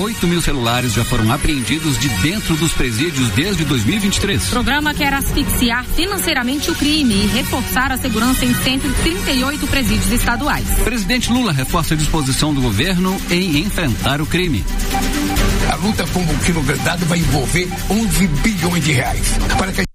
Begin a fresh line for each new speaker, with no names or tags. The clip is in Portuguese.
8 mil celulares já foram apreendidos de dentro dos presídios desde 2023.
O programa quer asfixiar financeiramente o crime e reforçar a segurança em 138 presídios estaduais.
Presidente Lula reforça a disposição do governo em enfrentar o crime.
A luta contra o crime organizado vai envolver 11 bilhões de reais. Para que